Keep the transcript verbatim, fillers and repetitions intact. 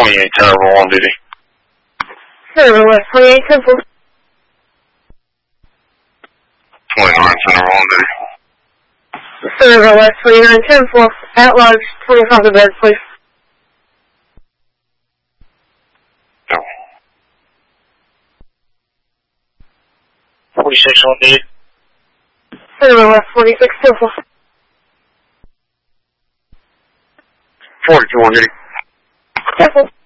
twenty-eight, ten over on duty. Center West twenty-eight, ten four. twenty-nine, ten over on duty. Center West twenty-nine, ten four. At large, twenty-five to bed, please. No. forty-six on duty. Center West forty-six, ten four. forty-two on duty. ten four.